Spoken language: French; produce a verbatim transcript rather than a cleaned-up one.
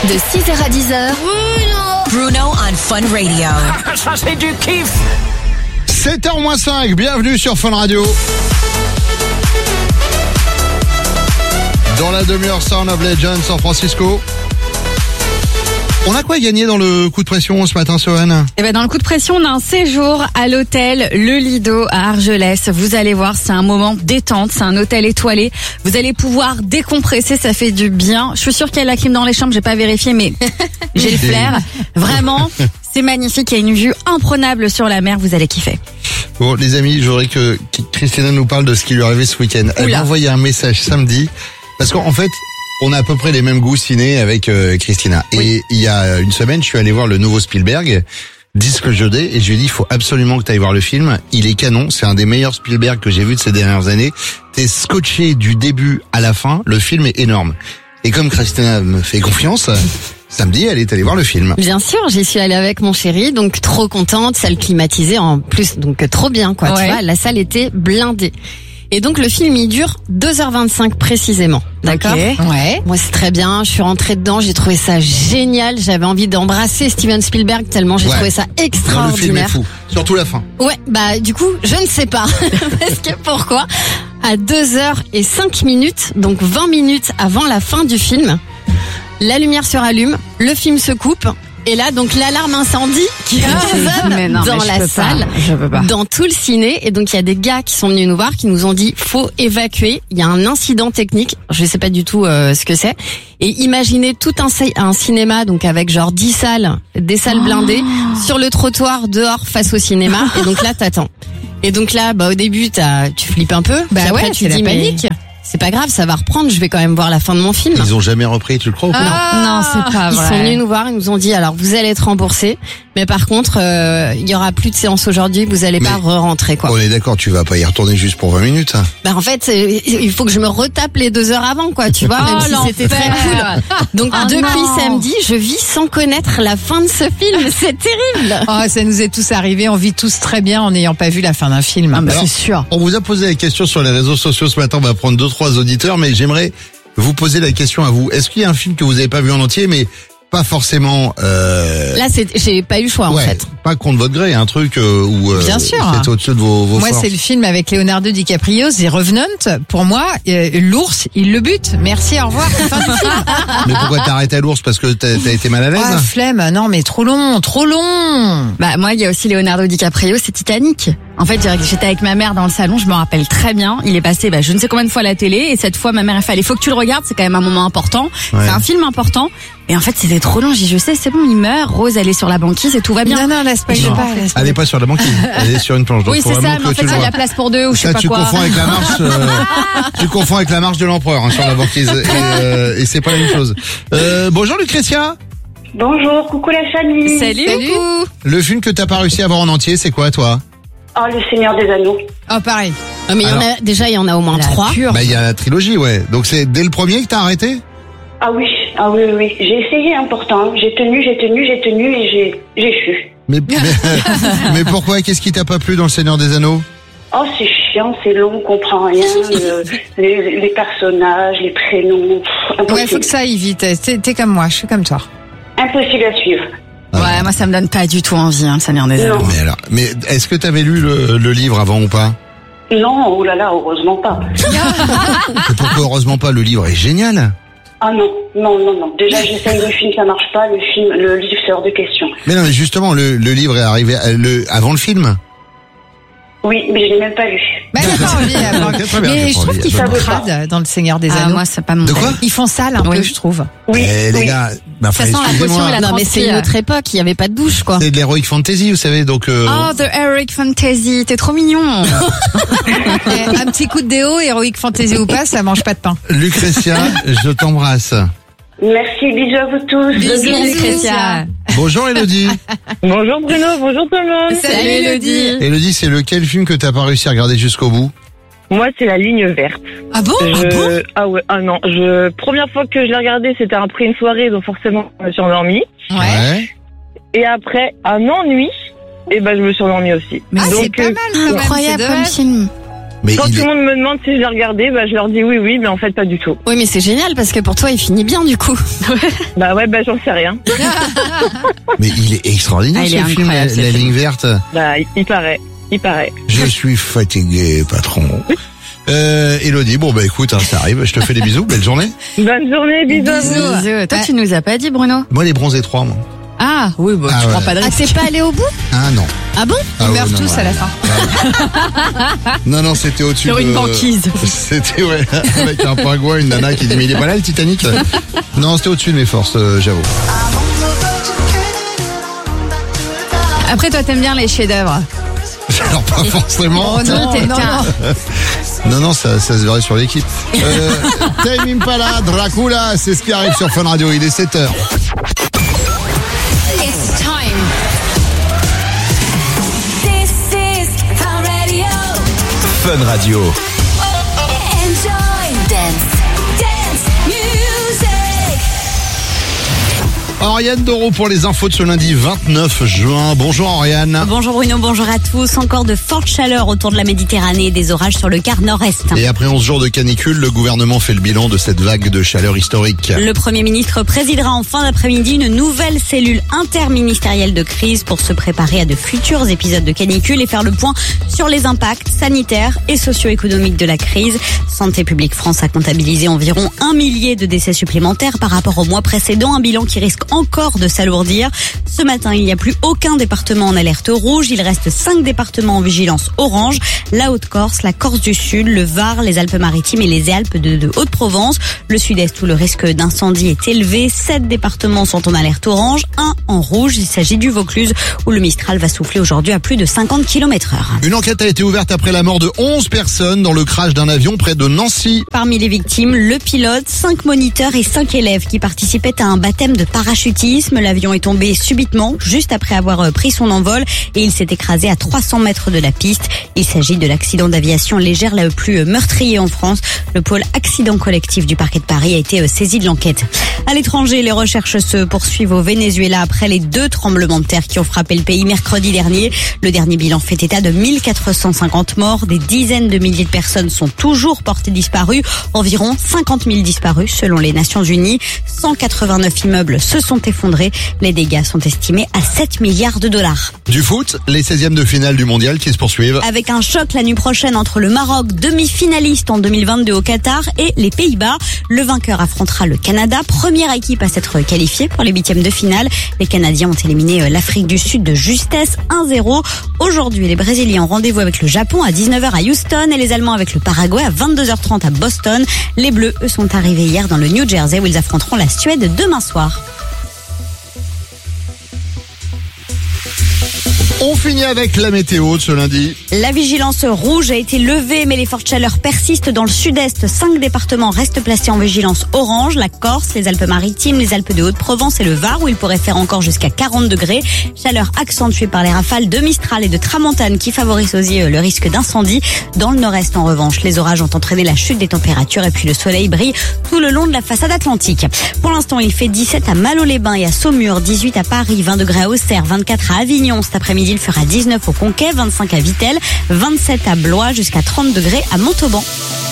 De six heures à dix heures, Bruno, Bruno on Fun Radio. Ça c'est du kiff. sept heures moins cinq, bienvenue sur Fun Radio. Dans la demi-heure Sound of Legends San Francisco. On a quoi gagné dans le coup de pression ce matin, Sohan? Eh ben dans le coup de pression, on a un séjour à l'hôtel Le Lido à Argelès. Vous allez voir, c'est un moment détente, c'est un hôtel étoilé. Vous allez pouvoir décompresser, ça fait du bien. Je suis sûre qu'il y a la clim dans les chambres, j'ai pas vérifié, mais j'ai le flair. Vraiment, c'est magnifique. Il y a une vue imprenable sur la mer. Vous allez kiffer. Bon, les amis, je voudrais que Christina nous parle de ce qui lui est arrivé ce week-end. Elle m'a envoyé un message samedi parce qu'en fait, on a à peu près les mêmes goûts ciné avec euh, Christina. Et oui. Il y a une semaine, je suis allé voir le nouveau Spielberg, Disque Jodé, et je lui ai dit, il faut absolument que tu ailles voir le film. Il est canon, c'est un des meilleurs Spielberg que j'ai vu de ces dernières années. T'es scotché du début à la fin, le film est énorme. Et comme Christina me fait confiance, samedi, elle est allée voir le film. Bien sûr, j'y suis allée avec mon chéri, donc trop contente, salle climatisée en plus, donc trop bien, quoi. Ouais. Tu vois, la salle était blindée. Et donc le film il dure deux heures vingt-cinq précisément, d'accord? Okay. Ouais. Moi c'est très bien, je suis rentrée dedans, j'ai trouvé ça génial, j'avais envie d'embrasser Steven Spielberg tellement j'ai ouais. trouvé ça extraordinaire. Non, le film est fou, surtout la fin. Ouais, bah du coup, je ne sais pas. Parce que pourquoi? À deux heures et cinq minutes, donc vingt minutes avant la fin du film, la lumière se rallume, le film se coupe. Et là, donc, l'alarme incendie qui résonne non, dans la salle, je peux pas. dans tout le ciné. Et donc, il y a des gars qui sont venus nous voir, qui nous ont dit, faut évacuer. Il y a un incident technique. Je sais pas du tout euh, ce que c'est. Et imaginez tout un, un cinéma, donc avec genre dix salles, des salles blindées, oh. sur le trottoir, dehors, face au cinéma. Et donc là, t'attends. Et donc là, bah, au début, t'as, tu flippes un peu. Bah après, ouais, tu dis, la panique. Mais c'est pas grave, ça va reprendre, je vais quand même voir la fin de mon film. Ils ont jamais repris, tu le crois ou pas? Ah, non, c'est pas Ils vrai. sont venus nous voir, ils nous ont dit, alors vous allez être remboursés, mais par contre, euh, il y aura plus de séance aujourd'hui, vous allez mais pas re-rentrer, quoi. On est d'accord, tu vas pas y retourner juste pour vingt minutes. Bah en fait, il faut que je me retape les deux heures avant, quoi, tu vois, oh, même si c'était très cool. Donc oh, depuis non. samedi, je vis sans connaître la fin de ce film, c'est terrible. Oh, ça nous est tous arrivé, on vit tous très bien en n'ayant pas vu la fin d'un film. Ah, bah, alors, c'est sûr. On vous a posé la question sur les réseaux sociaux ce matin, on va prendre deux, trois auditeurs, mais j'aimerais vous poser la question à vous. Est-ce qu'il y a un film que vous n'avez pas vu en entier, mais pas forcément... Euh... Là, c'est, j'ai pas eu le choix, ouais, en fait. Pas contre votre gré, un truc euh, où euh, bien sûr. c'est au-dessus de vos, vos Moi, forces. c'est le film avec Leonardo DiCaprio, The Revenant. Pour moi, euh, l'ours, il le bute. Merci, au revoir. Fin du film. Mais pourquoi t'as arrêté à l'ours? Parce que t'as, t'as été mal à l'aise? Ah, flemme. Non, mais trop long, trop long. Bah moi, il y a aussi Leonardo DiCaprio, c'est Titanic. En fait, j'étais avec ma mère dans le salon, je me rappelle très bien. Il est passé, bah, je ne sais combien de fois à la télé, et cette fois, ma mère a fait, il faut que tu le regardes, c'est quand même un moment important. Ouais. C'est un film important. Et en fait, c'était trop long. J'ai dit, je sais, c'est bon, il meurt. Rose, elle est sur la banquise et tout va bien. Non, non, laisse pas, je pas. Elle n'est pas sur la banquise. Elle est sur une planche. Donc oui, c'est ça, mais en fait, il y a la place pour deux ou je sais pas tu quoi. Confonds avec la marche, euh, tu confonds avec la marche de l'empereur, hein, sur la banquise. Et, euh, et c'est pas la même chose. Euh, bonjour, Lucrétia. Bonjour, coucou la famille. Salut, Salut. Coucou. Le film que t'as pas réussi à voir en entier, c'est quoi, toi? Oh, le Seigneur des Anneaux. Oh, pareil. Ah, mais il y en a, déjà, il y en a au moins trois. Bah, il y a la trilogie, ouais. Donc c'est dès le premier que t'as arrêté? Ah oui, ah oui, oui, oui. J'ai essayé, hein, pourtant. J'ai tenu, j'ai tenu, j'ai tenu et j'ai, j'ai chu. Mais, mais, mais pourquoi? Qu'est-ce qui t'a pas plu dans le Seigneur des Anneaux? Oh, c'est chiant, c'est long, on comprend rien. le, les, les personnages, les prénoms, pff, impossible. Ouais, faut que ça aille vite. T'es, t'es comme moi, je suis comme toi. Impossible à suivre. Ouais, ah, moi ça me donne pas du tout envie, hein, le Seigneur des Anneaux. Mais alors, mais est-ce que t'avais lu le, le livre avant ou pas? Non, oh là là, heureusement pas. Et pourquoi heureusement pas? Le livre est génial. Ah non, non, non, non. Déjà, j'essaye le film, ça marche pas. Le film, le livre, c'est hors de question. Mais non, mais justement, le, le livre est arrivé le, avant le film. Oui, mais je l'ai même pas lu. Bah, j'ai pas envie, avant. Okay, bien, mais je trouve qu'ils font crade dans le Seigneur des ah, Anneaux. Moi, c'est pas mon. De quoi? Ils font sale un oui. peu, je trouve. Oui. Eh, les oui. gars, bah, De toute façon, la potion, elle a Non, mais c'est une autre époque, il y avait pas de douche, quoi. C'est de l'heroic fantasy, vous savez, donc. Euh... Oh, The Heroic Fantasy, t'es trop mignon. Et un petit coup de déo, Heroic Fantasy ou pas, ça mange pas de pain. Lucrétia, je t'embrasse. Merci, bisous à vous tous. Bisous, Lucrétia. Bonjour Elodie. Bonjour Bruno, bonjour tout le monde. Salut Elodie. Elodie, c'est lequel film que t'as pas réussi à regarder jusqu'au bout? Moi, c'est La Ligne Verte. Ah bon, je... ah bon Ah ouais, ah non. Je... Première fois que je l'ai regardé, c'était après une soirée, donc forcément, je me suis endormie. Ouais. ouais. Et après, un ennui, et ben je me suis endormie aussi. Mais donc, c'est pas mal, quand même, Incroyable c'est comme dommage. film. Mais Quand il tout est- le monde me demande si je l'ai regardé, bah, je leur dis oui, oui, mais en fait, pas du tout. Oui, mais c'est génial parce que pour toi, il finit bien du coup. Bah ouais, bah j'en sais rien. mais il est extraordinaire Ah, il ce est film, la, incroyable, ce la film. ligne verte. Bah, il, il paraît, il paraît. Je suis fatigué, patron. Euh, Elodie, bon bah écoute, hein, ça arrive, je te fais des bisous, belle journée. Bonne journée, bisous à vous. Bisous. Toi, Ouais. tu nous as pas dit, Bruno? Moi les bronzés trois, moi. Ah, oui, bah, Ah tu ouais. prends pas de Ah, risque. t'es pas allé au bout? Ah non. Ah bon? Ah On ouais, meurt non, tous ouais. à la fin. Non, non, c'était au-dessus Sur de... une banquise. C'était, ouais, avec un pingouin, une nana qui dit, mais il est pas là, le Titanic? Non, c'était au-dessus de mes forces, euh, j'avoue. Après, toi, t'aimes bien les chefs-d'œuvre. Alors, pas forcément. Oh non, t'es- non, non. Non, non, ça, ça se verrait sur l'équipe. Euh, Tame Impala, Dracula, c'est ce qui arrive sur Fun Radio, il est sept heures. It's time. This is Fun Radio. Fun Radio. Enjoy. Dance. Dance. Music. Oriane Doro pour les infos de ce lundi vingt-neuf juin. Bonjour Oriane. Bonjour Bruno, bonjour à tous. Encore de fortes chaleurs autour de la Méditerranée et des orages sur le quart nord-est. Et après onze jours de canicule, le gouvernement fait le bilan de cette vague de chaleur historique. Le Premier ministre présidera en fin d'après-midi une nouvelle cellule interministérielle de crise pour se préparer à de futurs épisodes de canicule et faire le point sur les impacts sanitaires et socio-économiques de la crise. Santé publique France a comptabilisé environ un millier de décès supplémentaires par rapport au mois précédent, un bilan qui risque encore de s'alourdir. Ce matin, il n'y a plus aucun département en alerte rouge. Il reste cinq départements en vigilance orange. La Haute-Corse, la Corse du Sud, le Var, les Alpes-Maritimes et les Alpes de, de Haute-Provence. Le Sud-Est où le risque d'incendie est élevé. Sept départements sont en alerte orange, un en rouge. Il s'agit du Vaucluse où le Mistral va souffler aujourd'hui à plus de cinquante kilomètres heure. Une enquête a été ouverte après la mort de onze personnes dans le crash d'un avion près de Nancy. Parmi les victimes, le pilote, cinq moniteurs et cinq élèves qui participaient à un baptême de parachutisme. L'avion est tombé subitement, juste après avoir pris son envol, et il s'est écrasé à trois cents mètres de la piste. Il s'agit de l'accident d'aviation légère le plus meurtrier en France. Le pôle accident collectif du parquet de Paris a été saisi de l'enquête. À l'étranger, les recherches se poursuivent au Venezuela après les deux tremblements de terre qui ont frappé le pays mercredi dernier. Le dernier bilan fait état de mille quatre cent cinquante morts. Des dizaines de milliers de personnes sont toujours portées disparues. Environ cinquante mille disparus selon les Nations Unies. cent quatre-vingt-neuf immeubles se sont effondrés. Les dégâts sont estimés à sept milliards de dollars. Du foot, les seizièmes de finale du mondial qui se poursuivent. Avec un choc la nuit prochaine entre le Maroc, demi-finaliste en deux mille vingt-deux au Qatar, et les Pays-Bas. Le vainqueur affrontera le Canada, première équipe à s'être qualifiée pour les huitièmes de finale. Les Canadiens ont éliminé l'Afrique du Sud de justesse un zéro. Aujourd'hui, les Brésiliens ont rendez-vous avec le Japon à dix-neuf heures à Houston et les Allemands avec le Paraguay à vingt-deux heures trente à Boston. Les Bleus, eux, sont arrivés hier dans le New Jersey où ils affronteront la Suède demain soir. On finit avec la météo de ce lundi. La vigilance rouge a été levée, mais les fortes chaleurs persistent dans le sud-est. Cinq départements restent placés en vigilance orange. La Corse, les Alpes-Maritimes, les Alpes de Haute-Provence et le Var, où il pourrait faire encore jusqu'à quarante degrés. Chaleur accentuée par les rafales de Mistral et de Tramontane qui favorisent aussi le risque d'incendie. Dans le nord-est, en revanche, les orages ont entraîné la chute des températures et puis le soleil brille tout le long de la façade atlantique. Pour l'instant, il fait dix-sept à Malo-les-Bains et à Saumur, dix-huit à Paris, vingt degrés à Auxerre, vingt-quatre à Avignon. Cet après-midi, il fera dix-neuf au Conquet, vingt-cinq à Vittel, vingt-sept à Blois, jusqu'à trente degrés à Montauban.